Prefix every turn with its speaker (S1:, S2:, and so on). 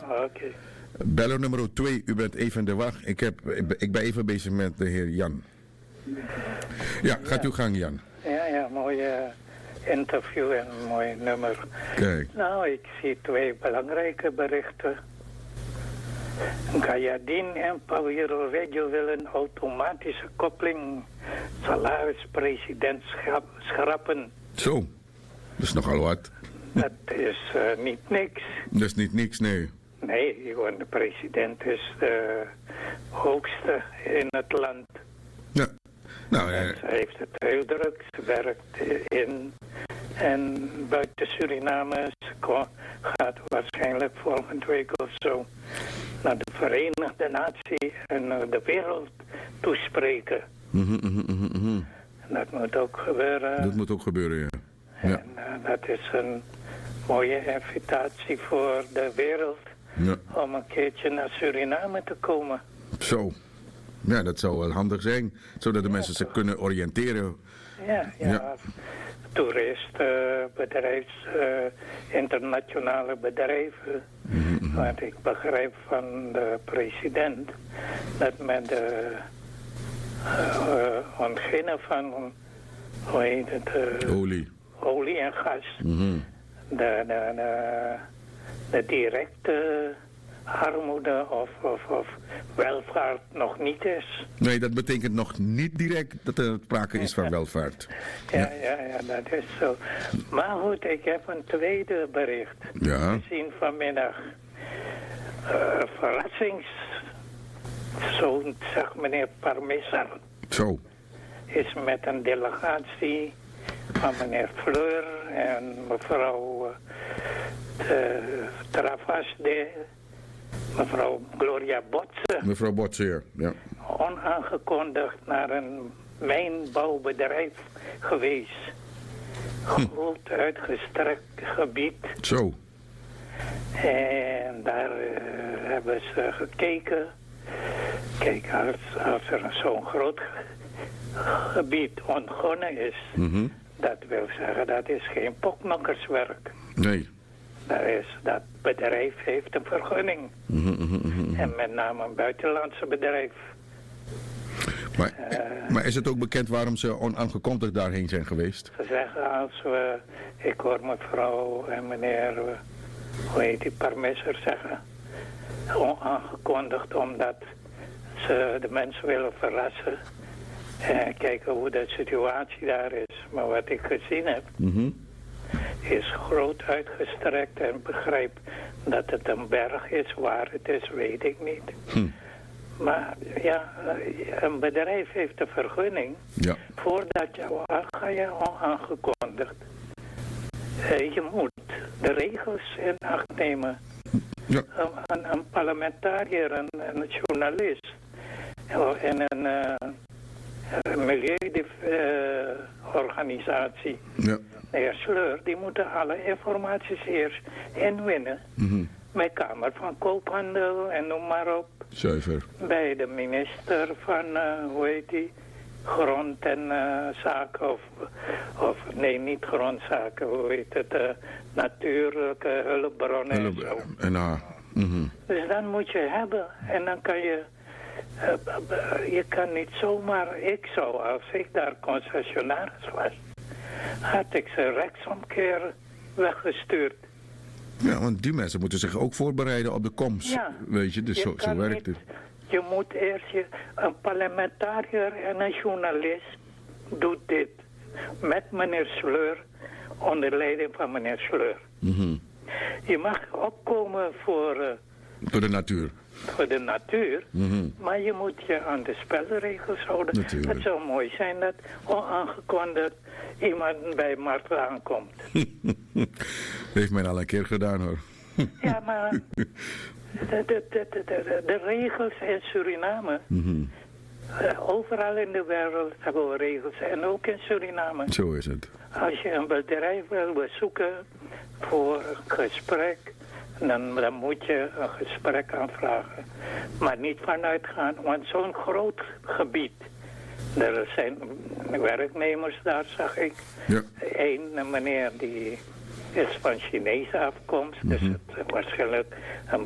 S1: Oké.
S2: Beller nummer 2, u bent even in de wacht. Ik ben even bezig met de heer Jan. Ja, gaat uw gang, Jan.
S1: Ja, mooie interview en een mooi nummer.
S2: Kijk.
S1: Nou, ik zie 2 belangrijke berichten. Gayadin en Pawiro Radio willen automatische koppeling salaris-presidentschap schrappen.
S2: Zo, dat is nogal wat.
S1: Dat is niet niks.
S2: Dat is niet niks, nee.
S1: Nee, want de president is de hoogste in het land.
S2: Ja. Nou,
S1: Ze heeft het heel druk. Ze werkt in en buiten Suriname. Ze gaat waarschijnlijk volgende week of zo naar de Verenigde Naties en de wereld toespreken. Dat moet ook gebeuren.
S2: Dat moet ook gebeuren, ja. Ja.
S1: En dat is een mooie invitatie voor de wereld.
S2: Ja.
S1: Om een keertje naar Suriname te komen.
S2: Zo. Ja, dat zou wel handig zijn. Zodat de mensen zich kunnen oriënteren.
S1: Ja. Toeristen, internationale bedrijven. Want ik begrijp van de president dat met de ontginnen van, hoe heet het? Olie en gas. De directe armoede of welvaart nog niet is.
S2: Nee, dat betekent nog niet direct dat er sprake is van welvaart.
S1: Ja, dat is zo. Maar goed, ik heb een tweede bericht gezien vanmiddag. Verrassingszoon, zegt meneer Parmesar.
S2: Zo.
S1: Is met een delegatie van meneer Fleur en mevrouw Travasde, mevrouw Gloria Botse.
S2: Mevrouw Botse, ja.
S1: Onaangekondigd naar een mijnbouwbedrijf geweest. Groot uitgestrekt gebied.
S2: Zo.
S1: En daar hebben ze gekeken. Kijk, als er zo'n groot gebied ontgonnen is, dat wil zeggen dat is geen poknokkerswerk.
S2: Nee.
S1: Dat bedrijf heeft een vergunning. En met name een buitenlandse bedrijf.
S2: Maar is het ook bekend waarom ze onaangekondigd daarheen zijn geweest?
S1: Ze zeggen ik hoor mevrouw en meneer, hoe heet die, Parmesser zeggen, onaangekondigd omdat ze de mensen willen verrassen. En kijken hoe de situatie daar is. Maar wat ik gezien heb, is groot uitgestrekt en begrijp dat het een berg is. Waar het is, weet ik niet. Maar ja, een bedrijf heeft een vergunning. Ja. Voordat ga je onaangekondigd. Je moet de regels in acht nemen. Ja. Een parlementariër, een journalist en een milieuorganisatie. De heer Sleur, die moeten alle informaties eerst inwinnen. Bij Kamer van Koophandel en noem maar op.
S2: Zuiver.
S1: Bij de minister van, hoe heet die, grond en zaken of nee, niet grondzaken, hoe heet het, natuurlijke hulpbronnen en zo. Dus dan moet je hebben en dan kan je kan niet zomaar, als ik daar concessionaris was, had ik ze rechtsomkeer weggestuurd.
S2: Ja, want die mensen moeten zich ook voorbereiden op de komst. Ja, weet je, dus zo werkt het.
S1: Je moet eerst een parlementariër en een journalist doet dit. Met meneer Sleur, onder leiding van meneer Sleur. Je mag opkomen voor
S2: de natuur.
S1: Voor de natuur, maar je moet je aan de spelregels houden. Natuurlijk. Het zou mooi zijn dat onaangekondigd iemand bij Marta aankomt.
S2: Dat heeft men al een keer gedaan, hoor.
S1: Ja, maar de regels in Suriname, overal in de wereld hebben we regels en ook in Suriname.
S2: Zo is het.
S1: Als je een bedrijf wil bezoeken voor een gesprek, dan moet je een gesprek aanvragen. Maar niet vanuit gaan, want zo'n groot gebied. Er zijn werknemers daar, zag ik. Ja. Eén meneer die is van Chinese afkomst, dus het waarschijnlijk een